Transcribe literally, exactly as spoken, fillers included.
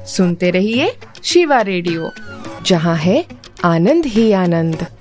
सुनते रहिए शिवा रेडियो, जहाँ है आनंद ही आनंद।